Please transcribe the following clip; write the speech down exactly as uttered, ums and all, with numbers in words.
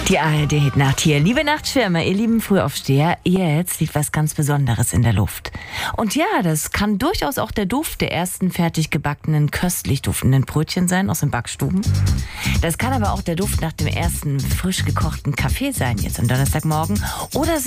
Die A R D-Hitnacht hier. Liebe Nachtschwärmer, ihr lieben Frühaufsteher, jetzt liegt was ganz Besonderes in der Luft. Und ja, das kann durchaus auch der Duft der ersten fertig gebackenen, köstlich duftenden Brötchen sein aus den Backstuben. Das kann aber auch der Duft nach dem ersten frisch gekochten Kaffee sein, jetzt am Donnerstagmorgen. Oder